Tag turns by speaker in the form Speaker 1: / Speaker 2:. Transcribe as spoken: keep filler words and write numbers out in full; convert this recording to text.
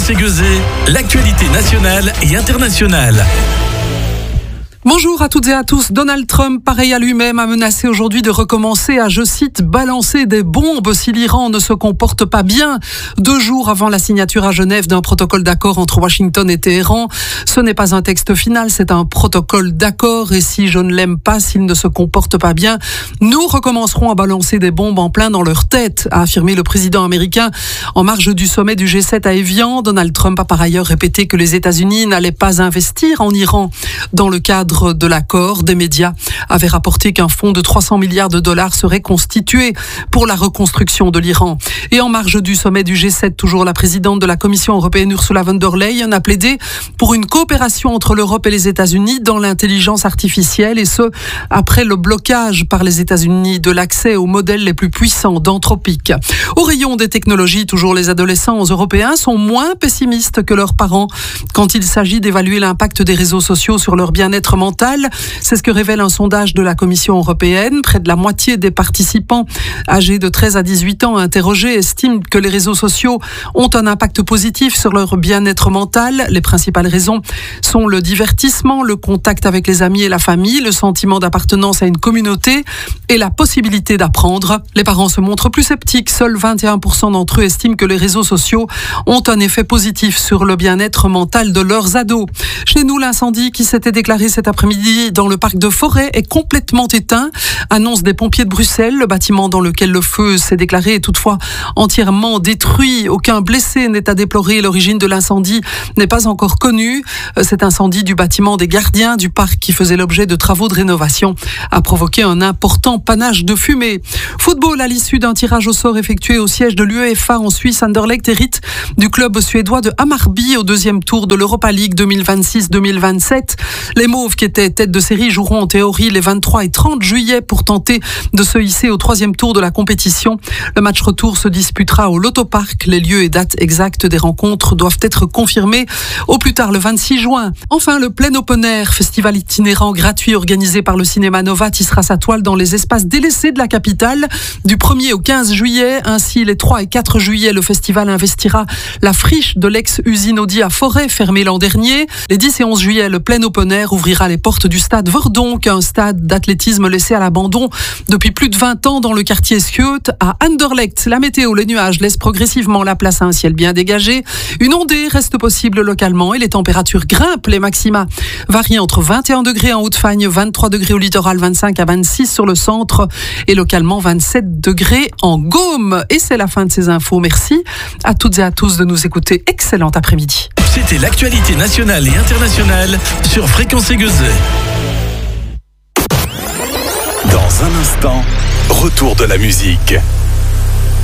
Speaker 1: Fréquence Aiguisée, l'actualité nationale et internationale.
Speaker 2: Bonjour à toutes et à tous. Donald Trump, pareil à lui-même, a menacé aujourd'hui de recommencer à, je cite, balancer des bombes si l'Iran ne se comporte pas bien. Deux jours avant la signature à Genève d'un protocole d'accord entre Washington et Téhéran. Ce n'est pas un texte final, c'est un protocole d'accord. Et si je ne l'aime pas, s'il ne se comporte pas bien, nous recommencerons à balancer des bombes en plein dans leur tête, a affirmé le président américain en marge du sommet du G sept à Évian. Donald Trump a par ailleurs répété que les États-Unis n'allaient pas investir en Iran dans le cadre de l'accord. Des médias avaient rapporté qu'un fonds de trois cents milliards de dollars serait constitué pour la reconstruction de l'Iran. Et en marge du sommet du G sept, toujours la présidente de la Commission européenne Ursula von der Leyen a plaidé pour une coopération entre l'Europe et les États-Unis dans l'intelligence artificielle, et ce, après le blocage par les États-Unis de l'accès aux modèles les plus puissants d'Anthropic. Au rayon des technologies, toujours les adolescents européens sont moins pessimistes que leurs parents quand il s'agit d'évaluer l'impact des réseaux sociaux sur leur bien-être mental. C'est ce que révèle un sondage de la Commission européenne. Près de la moitié des participants âgés de treize à dix-huit ans interrogés estiment que les réseaux sociaux ont un impact positif sur leur bien-être mental. Les principales raisons sont le divertissement, le contact avec les amis et la famille, le sentiment d'appartenance à une communauté et la possibilité d'apprendre. Les parents se montrent plus sceptiques. Seuls vingt et un pour cent d'entre eux estiment que les réseaux sociaux ont un effet positif sur le bien-être mental de leurs ados. Chez nous, l'incendie qui s'était déclaré cet après-midi dans le parc de Forêt est complètement éteint. Annonce des pompiers de Bruxelles. Le bâtiment dans lequel le feu s'est déclaré est toutefois entièrement détruit. Aucun blessé n'est à déplorer. L'origine de l'incendie n'est pas encore connue. Cet incendie du bâtiment des gardiens du parc, qui faisait l'objet de travaux de rénovation, a provoqué un important panache de fumée. Football, à l'issue d'un tirage au sort effectué au siège de l'UEFA en Suisse, Anderlecht hérite du club suédois de Hammarby au deuxième tour de l'Europa League deux mille vingt-six deux mille vingt-sept. Les Mauves, qui étaient tête de série, joueront en théorie les vingt-trois et trente juillet pour tenter de se hisser au troisième tour de la compétition. Le match retour se disputera au Lotto Park. Les lieux et dates exactes des rencontres doivent être confirmés au plus tard le vingt-six juin. Enfin, le Plein Open Air, festival itinérant gratuit organisé par le cinéma Nova, tissera sa toile dans les espaces délaissés de la capitale du premier au quinze juillet. Ainsi, les trois et quatre juillet, le festival investira la friche de l'ex-usine Audi à Forêt, fermée l'an dernier. Les dix et onze juillet, le Plein Open Air ouvrira les portes du stade Verdonk, un stade d'athlétisme laissé à l'abandon depuis plus de vingt ans dans le quartier Skjold à Anderlecht. La météo, les nuages laissent progressivement la place à un ciel bien dégagé. Une ondée reste possible localement et les températures grimpent. Les maxima varient entre vingt et un degrés en Haute-Fagne, vingt-trois degrés au littoral, vingt-cinq à vingt-six sur le centre et localement vingt-sept degrés en Gaume. Et c'est la fin de ces infos. Merci à toutes et à tous de nous écouter. Excellent après-midi.
Speaker 1: C'était l'actualité nationale et internationale sur Fréquence Aiguisée. Dans un instant, retour de la musique.